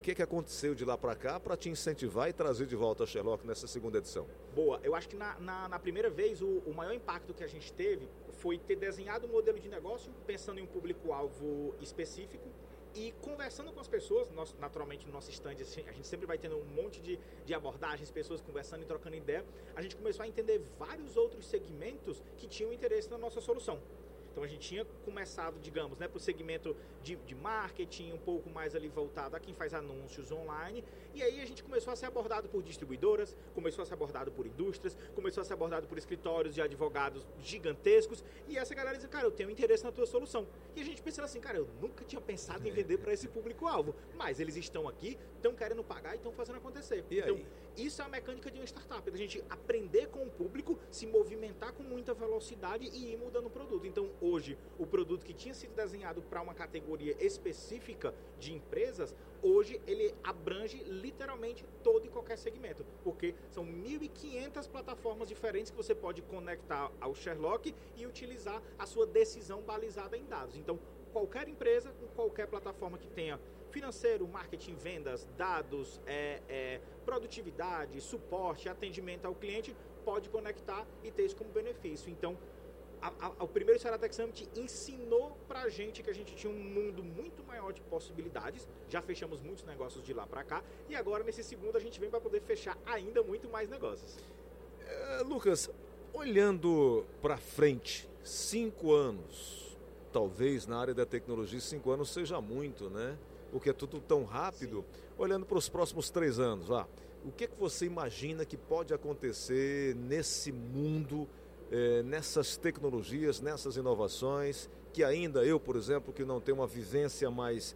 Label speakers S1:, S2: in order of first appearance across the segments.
S1: que aconteceu de lá para cá para te incentivar e trazer de volta a Sherlock nessa segunda edição?
S2: Boa, eu acho que na primeira vez o maior impacto que a gente teve foi ter desenhado um modelo de negócio pensando em um público-alvo específico e conversando com as pessoas. Nós, naturalmente no nosso stand a gente sempre vai tendo um monte de abordagens, pessoas conversando e trocando ideia. A gente começou a entender vários outros segmentos que tinham interesse na nossa solução. Então a gente tinha começado, digamos, para o segmento de marketing, um pouco mais ali voltado a quem faz anúncios online, e aí a gente começou a ser abordado por distribuidoras, começou a ser abordado por indústrias, começou a ser abordado por escritórios de advogados gigantescos, e essa galera dizia, cara, eu tenho interesse na tua solução. E a gente pensando assim, cara, eu nunca tinha pensado em vender para esse público-alvo, mas eles estão aqui, estão querendo pagar e estão fazendo acontecer.
S1: E
S2: então,
S1: aí?
S2: Isso é a mecânica de uma startup, da gente aprender com o público, se movimentar com muita velocidade e ir mudando o produto. Então, hoje, o produto que tinha sido desenhado para uma categoria específica de empresas, hoje ele abrange literalmente todo e qualquer segmento, porque são 1.500 plataformas diferentes que você pode conectar ao Sherlock e utilizar a sua decisão balizada em dados. Então, qualquer empresa, com qualquer plataforma que tenha financeiro, marketing, vendas, dados, produtividade, suporte, atendimento ao cliente, pode conectar e ter isso como benefício. Então, o primeiro Ceratec Summit ensinou pra gente que a gente tinha um mundo muito maior de possibilidades. Já fechamos muitos negócios de lá pra cá. E agora, nesse segundo, a gente vem para poder fechar ainda muito mais negócios.
S1: Lucas, olhando para frente, 5 anos, talvez na área da tecnologia 5 anos seja muito, né? Porque é tudo tão rápido. Sim. Olhando para os próximos 3 anos, o que você imagina que pode acontecer nesse mundo, nessas tecnologias, nessas inovações, que ainda eu, por exemplo, que não tenho uma vivência mais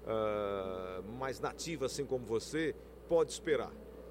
S1: nativa, assim como você, pode esperar?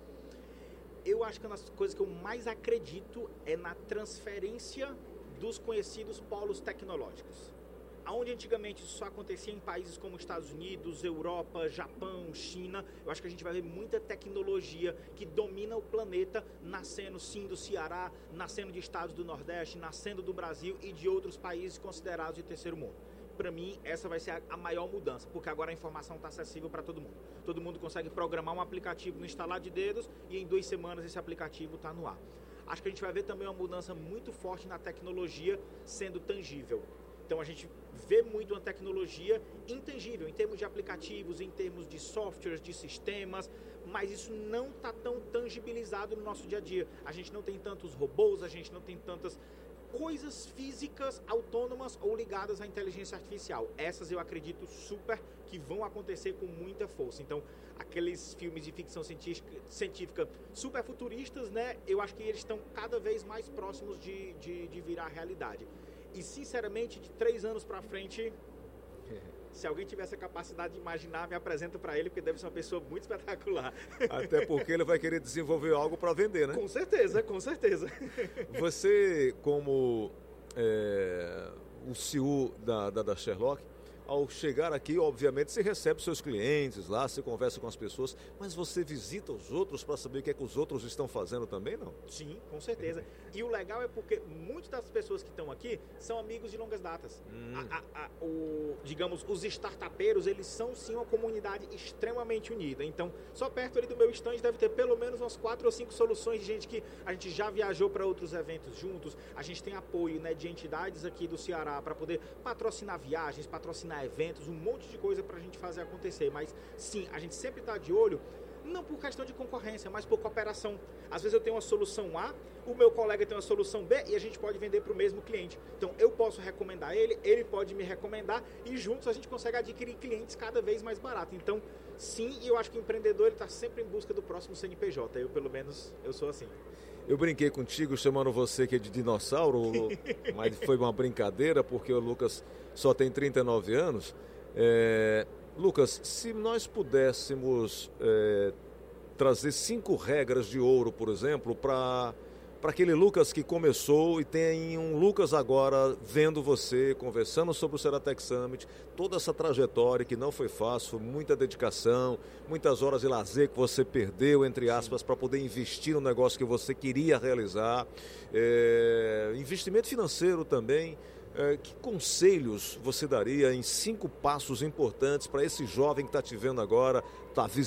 S2: Eu acho que uma das coisas que eu mais acredito é na transferência dos conhecidos polos tecnológicos. Onde antigamente isso só acontecia em países como Estados Unidos, Europa, Japão, China, eu acho que a gente vai ver muita tecnologia que domina o planeta, nascendo sim do Ceará, nascendo de estados do Nordeste, nascendo do Brasil e de outros países considerados de terceiro mundo. Para mim, essa vai ser a maior mudança, porque agora a informação está acessível para todo mundo. Todo mundo consegue programar um aplicativo no instalar de dedos e em 2 semanas esse aplicativo está no ar. Acho que a gente vai ver também uma mudança muito forte na tecnologia sendo tangível. Então a gente vê muito uma tecnologia intangível, em termos de aplicativos, em termos de softwares, de sistemas, mas isso não está tão tangibilizado no nosso dia a dia. A gente não tem tantos robôs, a gente não tem tantas coisas físicas autônomas ou ligadas à inteligência artificial. Essas eu acredito super que vão acontecer com muita força. Então, aqueles filmes de ficção científica super futuristas, né? Eu acho que eles estão cada vez mais próximos de virar realidade. E, sinceramente, de 3 anos para frente, se alguém tivesse a capacidade de imaginar, me apresenta para ele, porque deve ser uma pessoa muito espetacular.
S1: Até porque ele vai querer desenvolver algo para vender, né?
S2: Com certeza, com certeza.
S1: Você, como o CEO da Sherlock, ao chegar aqui, obviamente, você recebe seus clientes lá, você conversa com as pessoas, mas você visita os outros para saber o que é que os outros estão fazendo também, não?
S2: Sim, com certeza. E o legal é porque muitas das pessoas que estão aqui são amigos de longas datas. Digamos, os startupeiros, eles são sim uma comunidade extremamente unida. Então, só perto ali do meu stand deve ter pelo menos umas 4 ou 5 soluções de gente que a gente já viajou para outros eventos juntos. A gente tem apoio, né, de entidades aqui do Ceará para poder patrocinar viagens, patrocinar eventos, um monte de coisa para a gente fazer acontecer, mas sim, a gente sempre está de olho, não por questão de concorrência, mas por cooperação. Às vezes eu tenho uma solução A, o meu colega tem uma solução B e a gente pode vender para o mesmo cliente. Então eu posso recomendar ele pode me recomendar e juntos a gente consegue adquirir clientes cada vez mais barato. Então sim, eu acho que o empreendedor está sempre em busca do próximo CNPJ, pelo menos eu sou assim.
S1: Eu brinquei contigo chamando você que é de dinossauro, mas foi uma brincadeira porque o Lucas só tem 39 anos. Lucas, se nós pudéssemos trazer 5 regras de ouro, por exemplo, para aquele Lucas que começou e tem um Lucas agora vendo você, conversando sobre o Ceratec Summit, toda essa trajetória que não foi fácil, foi muita dedicação, muitas horas de lazer que você perdeu, entre aspas, para poder investir no negócio que você queria realizar, investimento financeiro também. Que conselhos você daria em 5 passos importantes para esse jovem que está te vendo agora, está